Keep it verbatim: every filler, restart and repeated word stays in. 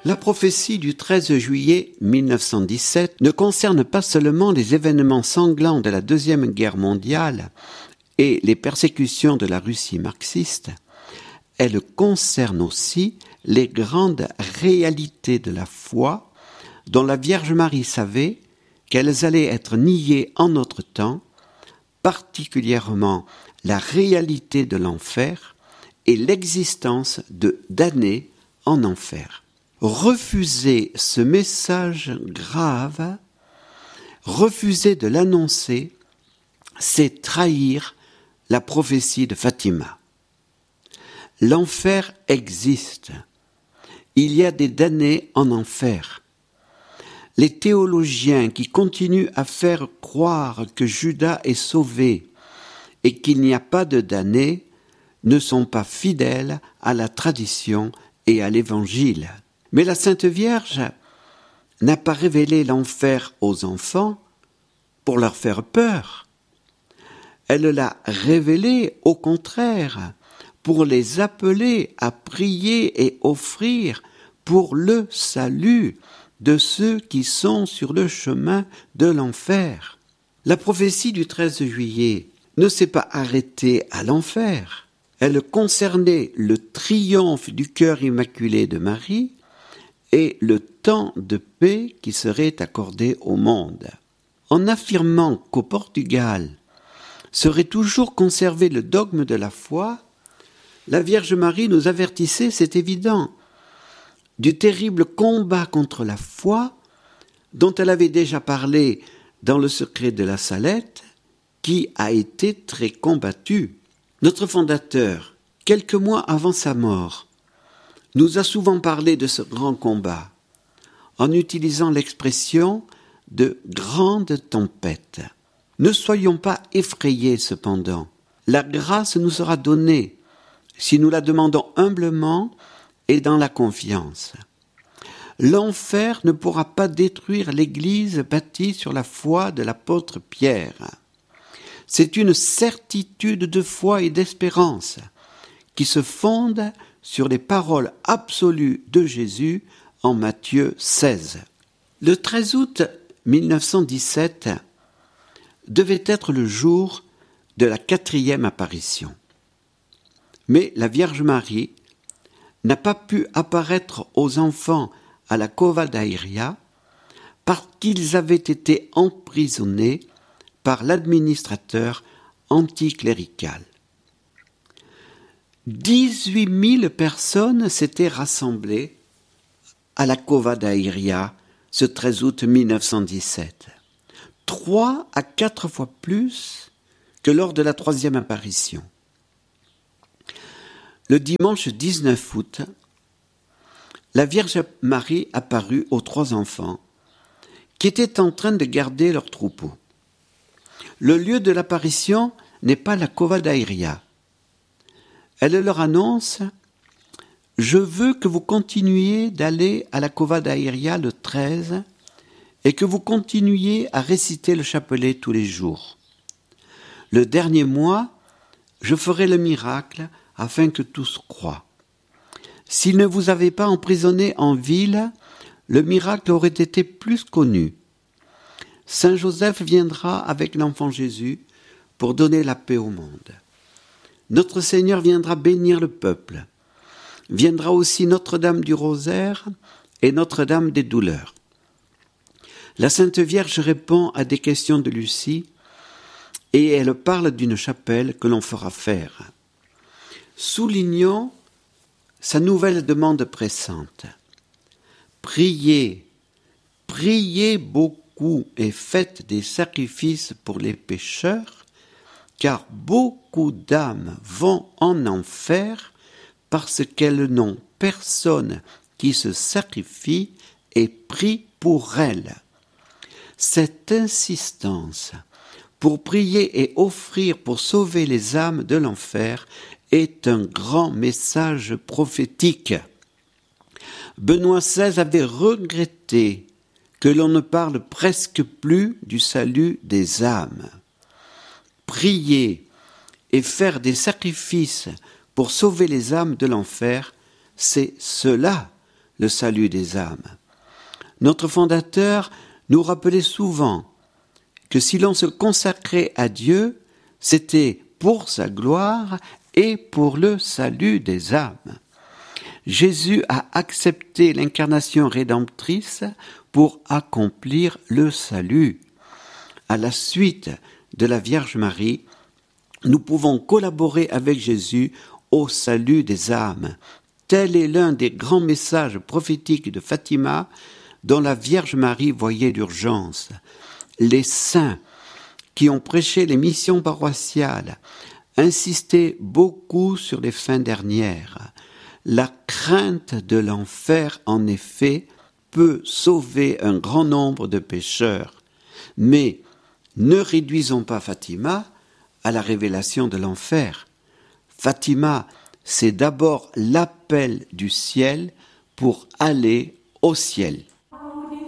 La prophétie du treize juillet mille neuf cent dix-sept ne concerne pas seulement les événements sanglants de la Deuxième Guerre mondiale et les persécutions de la Russie marxiste, elle concerne aussi les grandes réalités de la foi dont la Vierge Marie savait qu'elles allaient être niées en notre temps, particulièrement la réalité de l'enfer et l'existence de damnés en enfer. Refuser ce message grave, refuser de l'annoncer, c'est trahir la prophétie de Fatima. L'enfer existe. Il y a des damnés en enfer. Les théologiens qui continuent à faire croire que Judas est sauvé et qu'il n'y a pas de damnés ne sont pas fidèles à la tradition et à l'Évangile. Mais la Sainte Vierge n'a pas révélé l'enfer aux enfants pour leur faire peur. Elle l'a révélé, au contraire, pour les appeler à prier et offrir pour le salut de ceux qui sont sur le chemin de l'enfer. La prophétie du treize juillet ne s'est pas arrêtée à l'enfer. Elle concernait le triomphe du cœur immaculé de Marie et le temps de paix qui serait accordé au monde. En affirmant qu'au Portugal serait toujours conservé le dogme de la foi, la Vierge Marie nous avertissait, c'est évident, du terrible combat contre la foi dont elle avait déjà parlé dans le secret de la Salette, qui a été très combattu. Notre fondateur, quelques mois avant sa mort, nous a souvent parlé de ce grand combat, en utilisant l'expression de « grande tempête ». Ne soyons pas effrayés cependant. La grâce nous sera donnée si nous la demandons humblement et dans la confiance. L'enfer ne pourra pas détruire l'Église bâtie sur la foi de l'apôtre Pierre. C'est une certitude de foi et d'espérance qui se fonde sur les paroles absolues de Jésus en Matthieu seize. Le treize août mille neuf cent dix-sept devait être le jour de la quatrième apparition. Mais la Vierge Marie n'a pas pu apparaître aux enfants à la Cova da Iria parce qu'ils avaient été emprisonnés par l'administrateur anticlérical. dix-huit mille personnes s'étaient rassemblées à la Cova da Iria ce treize août mille neuf cent dix-sept. Trois à quatre fois plus que lors de la troisième apparition. Le dimanche dix-neuf août, la Vierge Marie apparut aux trois enfants qui étaient en train de garder leur troupeau. Le lieu de l'apparition n'est pas la Cova da Iria. Elle leur annonce « Je veux que vous continuiez d'aller à la Cova da Iria le treize et que vous continuiez à réciter le chapelet tous les jours. Le dernier mois, je ferai le miracle afin que tous croient. S'il ne vous avait pas emprisonné en ville, le miracle aurait été plus connu. Saint Joseph viendra avec l'enfant Jésus pour donner la paix au monde. Notre Seigneur viendra bénir le peuple. Viendra aussi Notre-Dame du Rosaire et Notre-Dame des Douleurs. » La Sainte Vierge répond à des questions de Lucie et elle parle d'une chapelle que l'on fera faire. Soulignons sa nouvelle demande pressante. Priez, priez beaucoup et faites des sacrifices pour les pécheurs, car beaucoup d'âmes vont en enfer parce qu'elles n'ont personne qui se sacrifie et prie pour elles. Cette insistance pour prier et offrir pour sauver les âmes de l'enfer est un grand message prophétique. Benoît seize avait regretté que l'on ne parle presque plus du salut des âmes. Prier et faire des sacrifices pour sauver les âmes de l'enfer, c'est cela le salut des âmes. Notre fondateur nous rappelait souvent que si l'on se consacrait à Dieu, c'était pour sa gloire et pour le salut des âmes. Jésus a accepté l'incarnation rédemptrice pour accomplir le salut. À la suite de la Vierge Marie, nous pouvons collaborer avec Jésus au salut des âmes. Tel est l'un des grands messages prophétiques de Fatima dont la Vierge Marie voyait l'urgence. Les saints qui ont prêché les missions paroissiales insistaient beaucoup sur les fins dernières. La crainte de l'enfer, en effet, peut sauver un grand nombre de pécheurs. Mais ne réduisons pas Fatima à la révélation de l'enfer. Fatima, c'est d'abord l'appel du ciel pour aller au ciel.